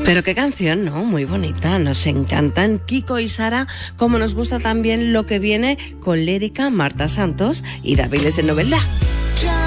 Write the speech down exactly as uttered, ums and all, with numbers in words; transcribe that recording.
Pero qué canción, ¿no? Muy bonita, nos encantan Kiko y Sara, como nos gusta también lo que viene con Lérica, Marta Santos y Daviles de Novelda.